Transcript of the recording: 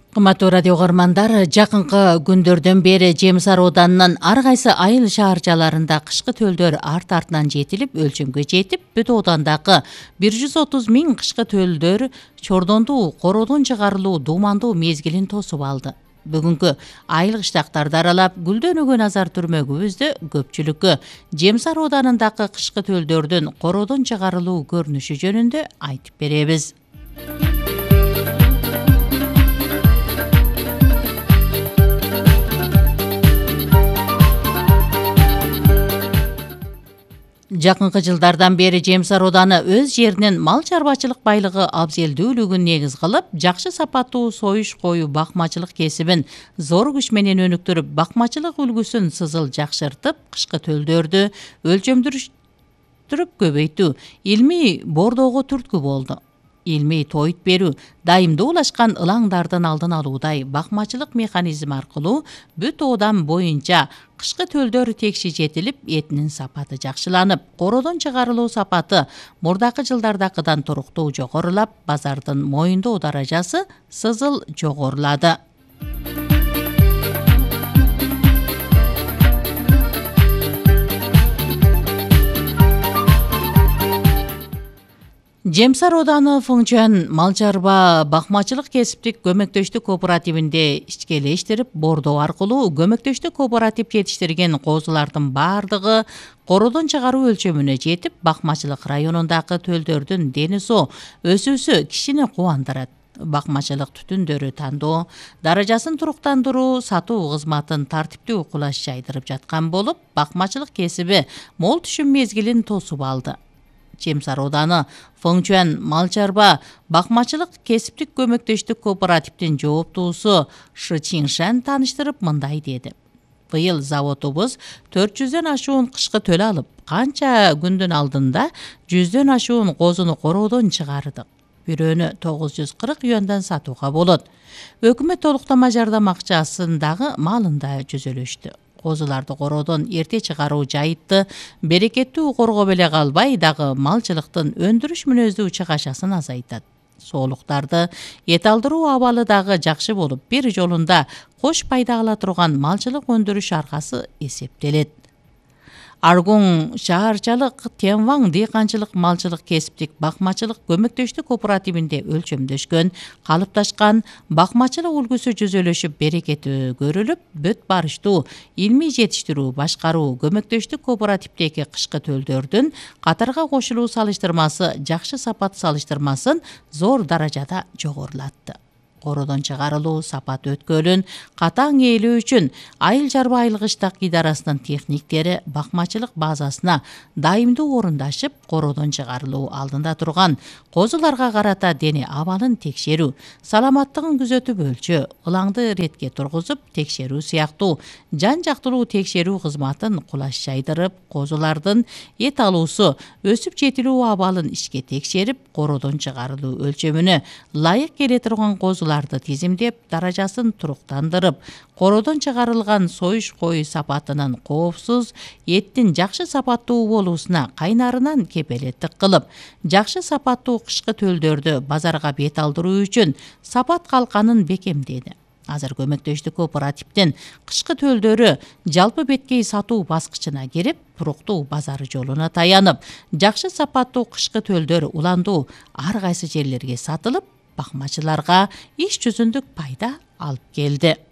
Кымбаттуу радио угармандар, жакынкы күндөрдөн бери Жем Сары ауданынын ар кайсы айыл шаарчаларында кышкы төлдөр арт-артынан жетилип, өлчөмгө жетип, бүт аудандагы 130 миң кышкы төлдөр чордондуу, короодон чыгарылуу дуумандуу мезгилин тосуп алды. Бүгүнкү айыл кыштактарды аралап, гүлдөнүүгө назар түрмөгүбүздө көпчүлүккө Жем Сары ауданындагы кышкы төлдөрдүн короодон чыгарылуу көрүнүшү жөнүндө айтып беребиз. Жакынкы жылдардан бери Жем Сары ауданы өз жеринин мал чарбачылык байлыгы абзелдүүлүгүн негиз кылып, жакшы сапаттуу союш кою бакмачылык кесибин зор күч менен өнүктүрүп, бакмачылык үлгүсүн сызыл жакшыртып, кышкы төлдөрдү өлчөмдүрүп көбөйтүү, илмий бордоого түрткү болду. Илмий тойут берүү, дайымдуулашкан ылаңдардын алдын алуудай бакмачылык механизми аркылуу бүт оодан боюнча кышкы төлдөр текши жетилип, этинин сапаты жакшыланып, короодон чыгарылуу сапаты мурдакы жылдардакыдан туруктуу жогорулап, базардын моюндоо даражасы сызыл жогорулады. Жем Сары ауданы Фыңчуан мал чарба бакмачылык кесиптик көмөктөштүк кооперативинде ишкелештирип, бордоо аркылуу көмөктөштүк кооператив жетиштирген козулардын баардыгы короодон чыгаруу өлчөмүнө жетип, бакмачылык районундагы төлдөрдүн дени соо өсүүсү кишини кубандырат. Бакмачылык түтүндөрү тандоо, даражасын туруктандыруу, сатуу кызматын тартиптүү кулаш жайдырып жаткан болуп, бакмачылык кесиби мол түшүм мезгилин тосуп алды. Жем Сары ауданы Фыңчуан мал чарба бакмачылык кесиптик көмөктөштүк кооперативдин жооптуусу Шы Чиншан тааныштырып мындай деди. Быйыл заводубуз 400дөн ашуун кышкы төл алып, канча күндүн алдында 100дөн ашуун козуну короодон чыгардык. Бирөөнү 940 юандан сатууга болот. Өкмөт толуктама жардам акчасын дагы малында жүзөлөштү. Козуларды короодон эрте чыгаруу жайытты, берекеттүү коргоп эле калбай, дагы малчылыктын өндүрүш мүнөздүү чыгашасын азайтат. Соолуктарды эт алдыруу абалы дагы жакшы болуп, бир жолунда кош пайда ала турган малчылык өндүрүш аркасы эсептелет. Аргун шаарчалык Тянваң дыйканчылык малчылык кесиптик бакмачылык көмөктөштүк кооперативинде өлчөмдөшкөн, калыпташкан бакмачылык үлгүсү жүзөлөшүп, берекети көрүлүп, бүт барыштуу илмий жетиштирүү, башкаруу көмөктөштүк кооперативдеги кышкы төлдөрдүн катарга кошулуу салыштырмасы, жакшы сапат салыштырмасын зор даражада жогорулатты. Короодон чыгарылуу сапат өткөлүн катаң ээлөө үчүн айыл чарба айылгычтак идарасынын техниктери бакмачылык базасына дайымдуу орундашып, короодон чыгарылуу алдында турган козуларга карата дене абалын текшерүү, саламаттыгын күзөтүп өлчөө, ылаңды ретке тургузуп текшерүү сыяктуу жан жактылуу текшерүү кызматын кулаш жайдырып, козулардын эт алуусу, өсүп жетилүү абалын ишке текшерип, короодон чыгарылуу өлчөмүнө ылайык келе турган козуларды тизимдеп, даражасын туруктандырып, короодон чыгарылган союш кою сапатынын коопсуз, эттин жакшы сапаттуу болуусуна кайнарынан кепелеттик кылып, жакшы сапаттуу кышкы төлдөрдү базарга бет алдыруу үчүн сапат калканын бекемдеди. Азыр көмөктөштүк кооперативдин кышкы төлдөрү жалпы беткей сатуу баскычына кирип, туруктуу базары жолуна таянып, жакшы сапаттуу кышкы төлдөр уландуу ар кайсы жерлерге сатылып, бакмачыларга иш жүзүндүк пайда алып келди.